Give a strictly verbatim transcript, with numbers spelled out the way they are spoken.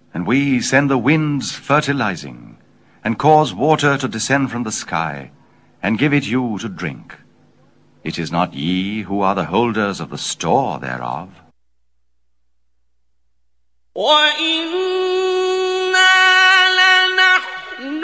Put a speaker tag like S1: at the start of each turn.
S1: And we send the winds fertilizing, and cause water to descend from the sky, and give it you to drink. It is not ye who are the holders of the store thereof.
S2: وَإِنَّ